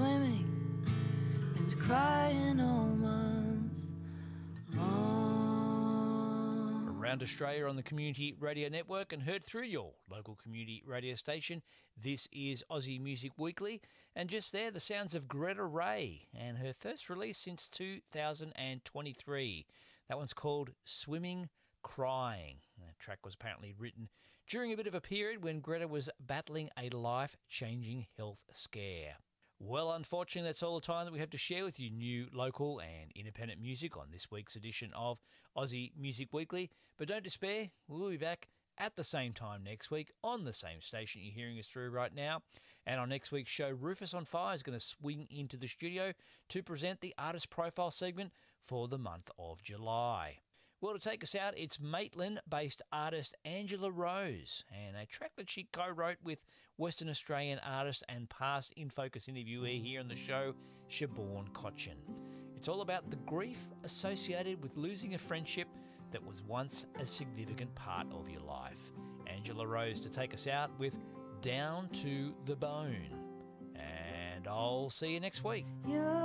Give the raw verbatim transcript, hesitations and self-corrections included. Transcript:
swimming and crying all month long. Around Australia on the Community Radio Network and heard through your local community radio station. This is Aussie Music Weekly, and just there, the sounds of Greta Ray and her first release since two thousand twenty-three. That one's called Swimming Crying. That track was apparently written during a bit of a period when Greta was battling a life-changing health scare. Well, unfortunately, that's all the time that we have to share with you new, local and independent music on this week's edition of Aussie Music Weekly. But don't despair, we'll be back at the same time next week on the same station you're hearing us through right now. And on next week's show, Rufus on Fire is going to swing into the studio to present the Artist Profile segment for the month of July. Well, to take us out, it's Maitland-based artist Angela Rose, and a track that she co-wrote with Western Australian artist and past In Focus interviewee here on the show, Siobhan Cochin. It's all about the grief associated with losing a friendship that was once a significant part of your life. Angela Rose to take us out with Down to the Bone. And I'll see you next week. You're